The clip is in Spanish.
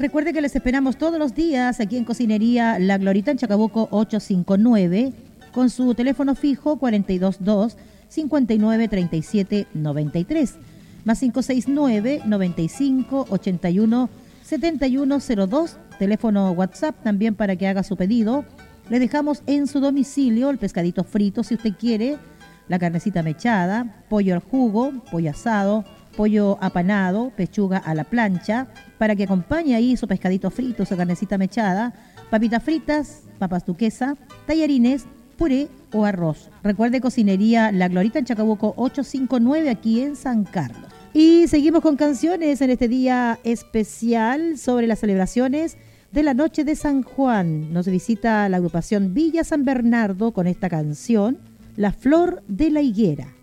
Recuerde que les esperamos todos los días aquí en Cocinería La Glorita en Chacabuco 859 con su teléfono fijo 422 59 37 93 más 569 95 81 7102, teléfono WhatsApp también para que haga su pedido. Le dejamos en su domicilio el pescadito frito si usted quiere, la carnecita mechada, pollo al jugo, pollo asado, pollo apanado, pechuga a la plancha, para que acompañe ahí su pescadito frito, su carnecita mechada, papitas fritas, papas duquesa, tallarines, puré o arroz. Recuerde Cocinería La Glorita en Chacabuco 859 aquí en San Carlos. Y seguimos con canciones en este día especial sobre las celebraciones de la noche de San Juan. Nos visita la agrupación Villa San Bernardo con esta canción, La Flor de la Higuera.